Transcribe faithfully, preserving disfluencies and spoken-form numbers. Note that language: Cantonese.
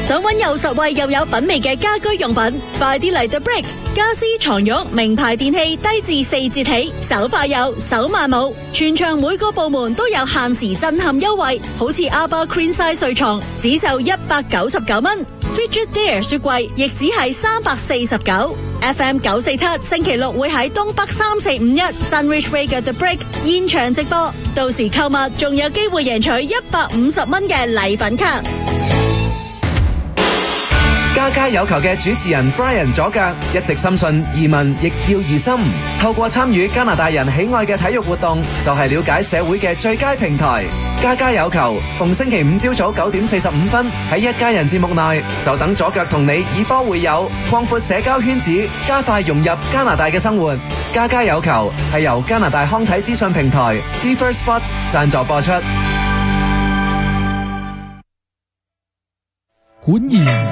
想揾又實惠又有品味嘅家居用品，快啲嚟 The Brick。家私床褥名牌電器低至四折起，手快有，手慢冇。全場每個部門都有限時震撼優惠，好似 Arba Queen Size 睡床只售一百九十九蚊 ，Frigidaire 雪櫃亦只係三百四十九。F M 九四七星期六會喺東北三四五一 Sunridge Way 嘅 The Brick 現場直播，到時購物仲有機會贏取一百五十蚊嘅禮品卡。 家家有球嘅主持人 Brian 左腳一直深信移民亦要移心，透過參與加拿大人喜愛嘅體育活動，就係了解社會嘅最佳平台。家家有球，逢星期五朝早九點四十五分喺一家人節目內，就等左腳同你以波會友，擴闊社交圈子，加快融入加拿大嘅生活。家家有球係由加拿大康體資訊平台 Fever Sports 贊助播出。 歡迎